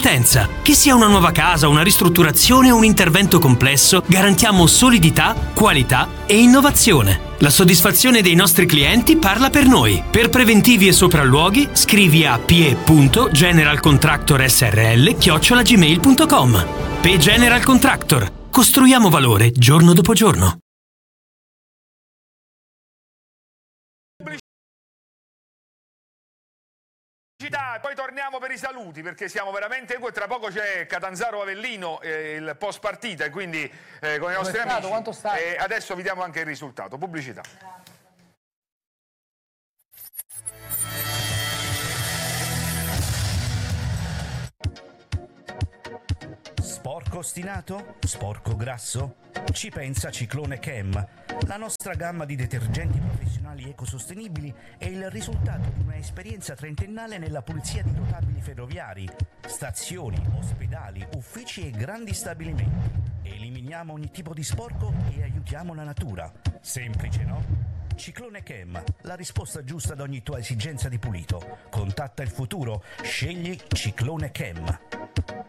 un'utenza. Che sia una nuova casa, una ristrutturazione o un intervento complesso, garantiamo solidità, qualità e innovazione. La soddisfazione dei nostri clienti parla per noi. Per preventivi e sopralluoghi, scrivi a pie.generalcontractorsrl@gmail.com. P General Contractor. Costruiamo valore giorno dopo giorno. Poi torniamo per i saluti perché siamo veramente tra poco c'è Catanzaro Avellino, il post partita, e quindi con i nostri amici. Quanto sta? Adesso vi diamo anche il risultato. Pubblicità. Sporco ostinato? Sporco grasso? Ci pensa Ciclone Chem. La nostra gamma di detergenti professionali ecosostenibili è il risultato di un'esperienza trentennale nella pulizia di rotabili ferroviari, stazioni, ospedali, uffici e grandi stabilimenti. Eliminiamo ogni tipo di sporco e aiutiamo la natura. Semplice, no? Ciclone Chem, la risposta giusta ad ogni tua esigenza di pulito. Contatta il futuro, scegli Ciclone Chem.